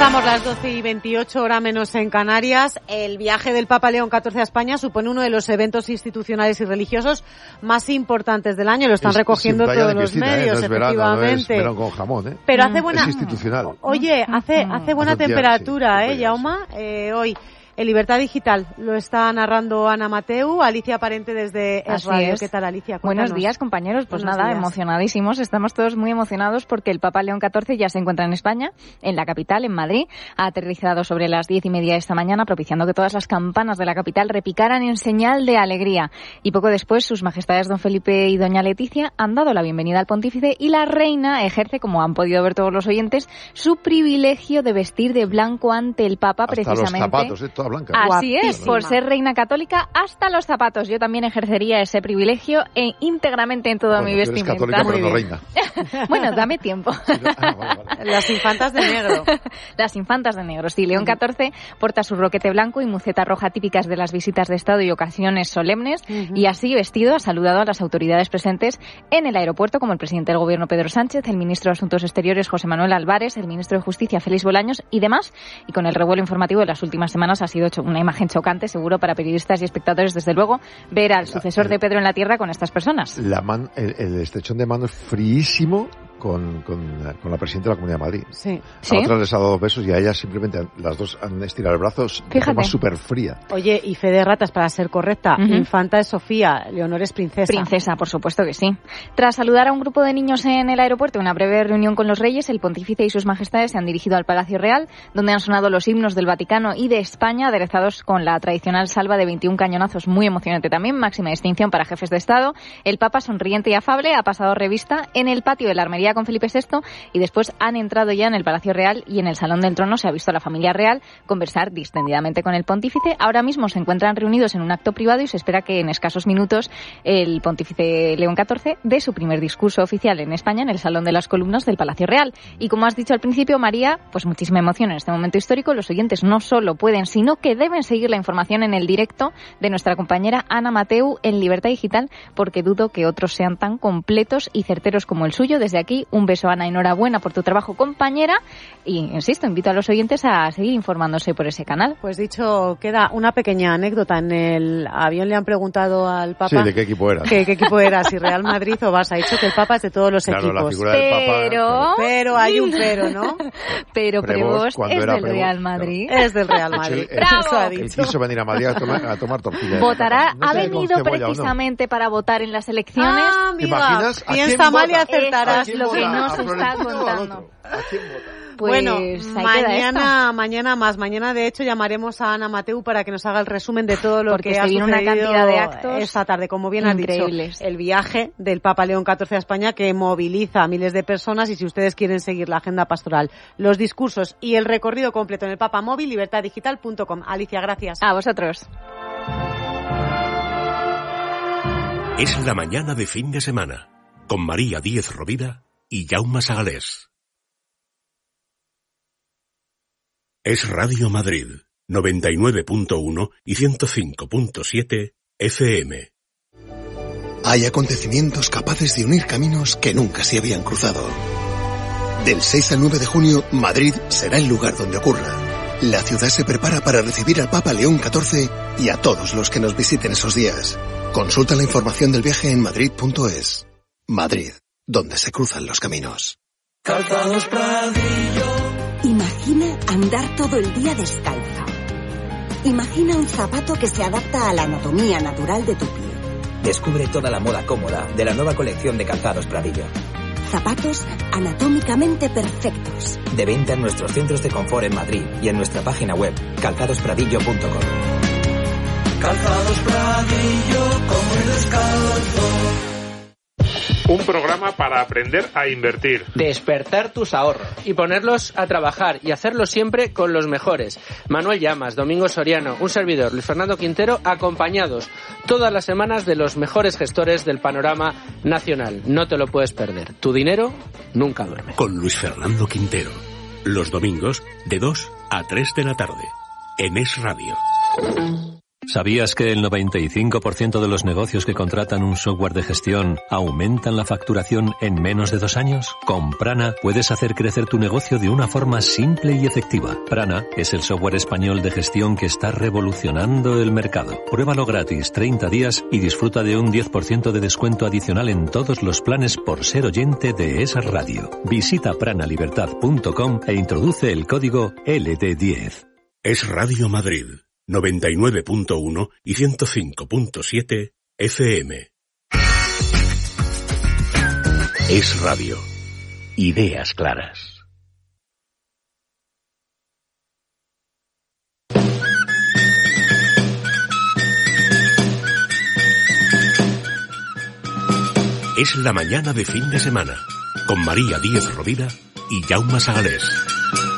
Avanzamos las 12:28, hora menos en Canarias. El viaje del Papa León XIV a España supone uno de los eventos institucionales y religiosos más importantes del año. Lo están recogiendo todos los medios, no es efectivamente. Verano, no es verano con jamón, Pero hace buena... Es institucional. Oye, hace buena temperatura, Jaume, hoy. En Libertad Digital lo está narrando Ana Mateu, Alicia Parente desde Es Radio. ¿Qué tal, Alicia? Cuéntanos. Buenos días, compañeros. Pues Buenos nada, días. Emocionadísimos. Estamos todos muy emocionados porque el Papa León XIV ya se encuentra en España, en la capital, en Madrid. Ha aterrizado sobre las 10:30 esta mañana, propiciando que todas las campanas de la capital repicaran en señal de alegría. Y poco después, sus majestades don Felipe y doña Leticia han dado la bienvenida al pontífice y la reina ejerce, como han podido ver todos los oyentes, su privilegio de vestir de blanco ante el Papa. Hasta precisamente. Los zapatos, toda blanca. Así es, por ser reina católica, hasta los zapatos. Yo también ejercería ese privilegio íntegramente en toda mi vestimenta. Eres católica, pero no reina. Bueno, dame tiempo. Vale. Las infantas de negro. Las infantas de negro, sí. León XIV porta su roquete blanco y muceta roja típicas de las visitas de Estado y ocasiones solemnes, y así vestido ha saludado a las autoridades presentes en el aeropuerto, como el presidente del Gobierno Pedro Sánchez, el ministro de Asuntos Exteriores José Manuel Álvarez, el ministro de Justicia Félix Bolaños y demás. Y con el revuelo informativo de las últimas semanas ha sido una imagen chocante, seguro, para periodistas y espectadores, desde luego, ver al sucesor de Pedro en la tierra con estas personas. El estrechón de mano es fríísimo con la presidenta de la Comunidad de Madrid. Sí. A otras les ha dado 2 besos y a ellas simplemente las dos han estirado el brazo de forma súper fría. Oye, y fe de ratas, para ser correcta, infanta es Sofía, Leonor es princesa. Princesa, por supuesto que sí. Tras saludar a un grupo de niños en el aeropuerto, una breve reunión con los reyes, el pontífice y sus majestades se han dirigido al Palacio Real, donde han sonado los himnos del Vaticano y de España, aderezados con la tradicional salva de 21 cañonazos, muy emocionante también, máxima distinción para jefes de Estado. El Papa, sonriente y afable, ha pasado revista en el patio de la Armería con Felipe VI y después han entrado ya en el Palacio Real y en el Salón del Trono se ha visto a la familia real conversar distendidamente con el pontífice. Ahora mismo se encuentran reunidos en un acto privado y se espera que en escasos minutos el pontífice León XIV dé su primer discurso oficial en España en el Salón de las Columnas del Palacio Real. Y como has dicho al principio, María, pues muchísima emoción en este momento histórico. Los oyentes no solo pueden, sino que deben seguir la información en el directo de nuestra compañera Ana Mateu en Libertad Digital, porque dudo que otros sean tan completos y certeros como el suyo. Desde aquí, un beso, Ana, enhorabuena por tu trabajo, compañera, y insisto, invito a los oyentes a seguir informándose por ese canal. Pues dicho, queda una pequeña anécdota. En el avión le han preguntado al Papa... Sí, ¿de qué equipo era? ¿Qué equipo era? Si Real Madrid o Barça. Ha dicho que el Papa es de todos los equipos. La figura del Papa... Pero hay un pero, ¿no? Pero Prevost es del Real Madrid. Claro. Es del Real Madrid. Bravo. Él quiso venir a Madrid a tomar tortilla. Votará, ha venido precisamente para votar en las elecciones. Ah, amiga, piensa mal y acertarás. Lo que no se está contando. ¿A quién vota? Pues bueno, mañana de hecho llamaremos a Ana Mateu para que nos haga el resumen de todo lo que ha sucedido una cantidad de actos esta tarde, como bien has dicho, el viaje del Papa León XIV a España, que moviliza a miles de personas. Y si ustedes quieren seguir la agenda pastoral, los discursos y el recorrido completo en el Papa Móvil, libertaddigital.com. Alicia, gracias. A vosotros. Es la mañana de fin de semana con María Díez Rovira y Jaume Sagalés. Es Radio Madrid, 99.1 y 105.7 FM. Hay acontecimientos capaces de unir caminos que nunca se habían cruzado. Del 6 al 9 de junio, Madrid será el lugar donde ocurra. La ciudad se prepara para recibir al Papa León XIV y a todos los que nos visiten esos días. Consulta la información del viaje en madrid.es. Madrid, donde se cruzan los caminos. Calzados Pradillo. Imagina andar todo el día descalza. Imagina un zapato que se adapta a la anatomía natural de tu pie. Descubre toda la moda cómoda de la nueva colección de Calzados Pradillo. Zapatos anatómicamente perfectos. De venta en nuestros centros de confort en Madrid y en nuestra página web, calzadospradillo.com. Calzados Pradillo, como el descalzo. Un programa para aprender a invertir. Despertar tus ahorros y ponerlos a trabajar y hacerlo siempre con los mejores. Manuel Llamas, Domingo Soriano, un servidor, Luis Fernando Quintero, acompañados todas las semanas de los mejores gestores del panorama nacional. No te lo puedes perder. Tu dinero nunca duerme. Con Luis Fernando Quintero. Los domingos de 2 a 3 de la tarde. En Es Radio. ¿Sabías que el 95% de los negocios que contratan un software de gestión aumentan la facturación en menos de 2 años? Con Prana puedes hacer crecer tu negocio de una forma simple y efectiva. Prana es el software español de gestión que está revolucionando el mercado. Pruébalo gratis 30 días y disfruta de un 10% de descuento adicional en todos los planes por ser oyente de esa radio. Visita pranalibertad.com e introduce el código LD10. Es Radio Madrid. 99.1 y 105.7 FM. Es radio. Ideas claras. Es la mañana de fin de semana, con María Díez Rovira y Jaume Sagalés.